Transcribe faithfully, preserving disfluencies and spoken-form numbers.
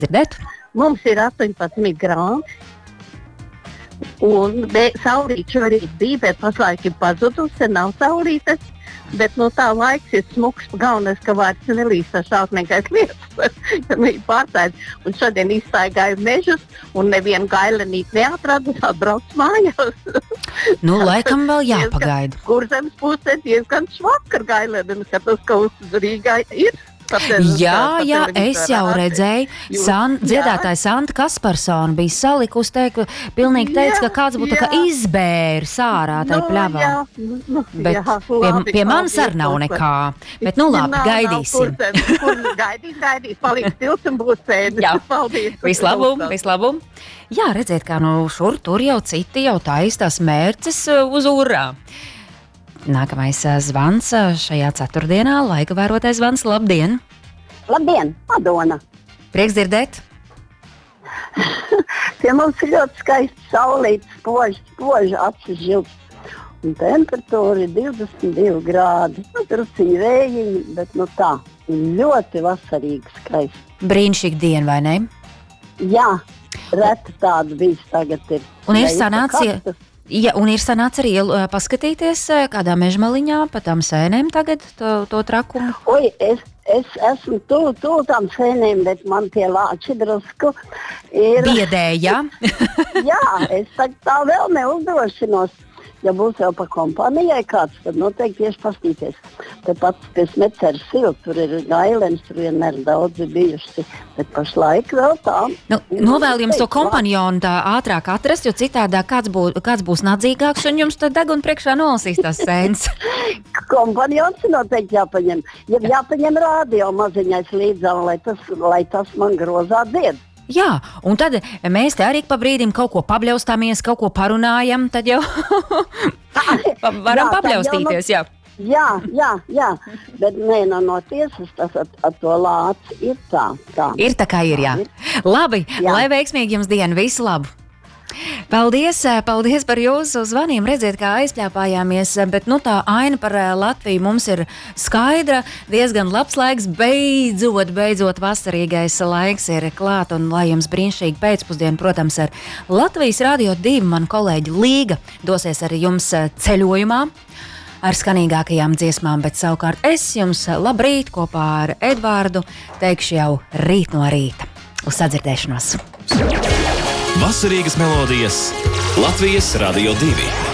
dzirdēt? Mums ir astoņpadsmit grādi. Un saulīt šorīt bija, bet pašlaik ir pazudusi, nav saulītes. Bet no tā laiks ir smuks, galvenais, ka vairs nelīst tā šausmīgais lietas, ka viņi pārstājas. Un šodien izstaigāju mežus un nevienu gailenīti neatradu, atbrauc mājās. Nu, laikam vēl jāpagaida. Kurzemes pusē diezgan švaka ar gailēm, skatos, ka uz Rīgā ir. Jā, jā, es jau redzēju, San, dziedātāja Santa Kasparsona bija salikusi, teikt, pilnīgi teica, ka kāds būtu tā kā izbērs ārā tai pļavā. Nu, bet jā, pie, labi, pie manis arī nav nekā. Bet nu labi, nav, gaidīsim. Nav, kur, kur gaidīs, gaidīs, paliks tilts un būs sēdes. Jā, paldies. Vislabum, vislabum. Jā, redziet, kā nu šur tur jau citi jau taistās mērces uz urā. Nākamais zvans šajā ceturtdienā, laika vērotais zvans. Labdien! Labdien, Madona! Prieks dzirdēt! Pie mums ir ļoti skaisti saulītes, spoži, spoži acis žilts. Un temperatūra ir divdesmit divi grādi. Nu, drusciņi vējiņi, bet nu tā, ļoti vasarīgi skaisti. Brīnišķīgi diena, vai ne? Jā, reti tāda bijis tagad ir. Un ir sanācija... Ja, un ir sanāca arī paskatīties kādā mežmaliņā pa tām sēnēm tagad, to, to trakumu? Oi, es, es esmu tuvu tu, tām sēnēm, bet man tie lāči drusku ir... Biedēja? Jā, es tā vēl neuzdrošinos. Ja būs jau pa kompānijai kāds, tad noteikti tieši pastīties. Te pats pie Smeceres silu, tur ir gailens, tur vienmēr daudzi bijuši, bet pašlaik vēl tā. Nu, novēl jums to kompanjonu tā ātrāk atrast, jo citādā kāds, bū, kāds būs nadzīgāks un jums tad deguna priekšā nolasīs tās sēnes. Kompanjons noteikti jāpaņem. Ja jāpaņem rādio maziņais līdzām, lai tas, lai tas man grozā dzied. Jā, un tad mēs te arī pa brīdim kaut ko pabļaustāmies, kaut ko parunājam, tad jau varam jā, pabļaustīties, jā. Jā, jā, jā, bet nē, no, no tiesas tas ar, ar to lāci ir tā, tā. Ir tā kā ir, jā. Labi, jā. Lai veiksmīgi jums diena, visu labu! Paldies, paldies par jūsu zvaniem. Redziet, kā aizpļāpājāmies, bet nu, tā aina par Latviju mums ir skaidra. Diezgan labs laiks, beidzot, beidzot vasarīgais laiks ir klāt. Un lai jums brīnišķīgi pēcpusdienu, protams, ar Latvijas Rādio divi man kolēģi Līga dosies arī jums ceļojumā ar skanīgākajām dziesmām, bet savukārt es jums labrīt kopā ar Edvārdu teikšu jau rīt no rīta. Uz sadzirdēšanos! Vasarīgas melodijas Latvijas Radio divi.